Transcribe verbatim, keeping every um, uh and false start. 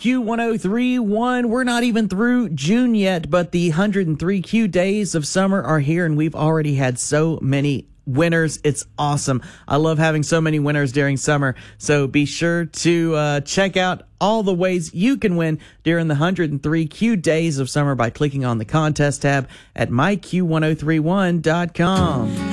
Q ten thirty-one. We're not even through June yet, but the one hundred three Q days of summer are here, and we've already had so many winners. It's awesome. I love having so many winners during summer. So be sure to uh, check out all the ways you can win during the one hundred three Q days of summer by clicking on the contest tab at my Q ten thirty-one dot com.